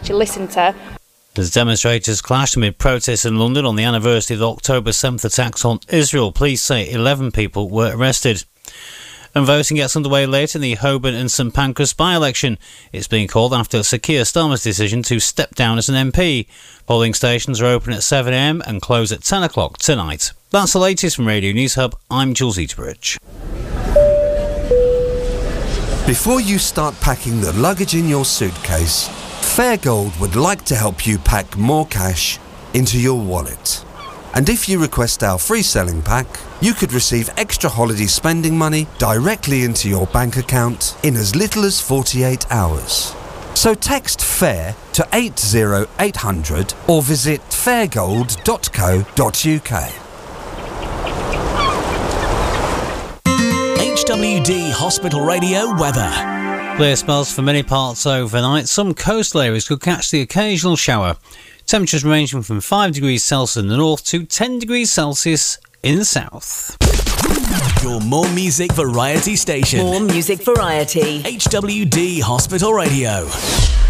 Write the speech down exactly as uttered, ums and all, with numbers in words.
actually listen to. As demonstrators clashed amid protests in London on the anniversary of the October seventh attacks on Israel, police say eleven people were arrested. And voting gets underway later in the Holborn and St Pancras by-election. It's being called after Sir Keir Starmer's decision to step down as an M P. Polling stations are open at seven a m and close at ten o'clock tonight. That's the latest from Radio News Hub. I'm Jules Eaterbridge. Before you start packing the luggage in your suitcase, Fairgold would like to help you pack more cash into your wallet. And if you request our free selling pack, you could receive extra holiday spending money directly into your bank account in as little as forty-eight hours. So text FAIR to eight zero eight hundred or visit fairgold dot co dot u k. H W D Hospital Radio weather. Clear spells for many parts overnight. Some coastal areas could catch the occasional shower. Temperatures ranging from five degrees Celsius in the north to ten degrees Celsius in the south. Your More Music Variety station. More Music Variety. H W D Hospital Radio.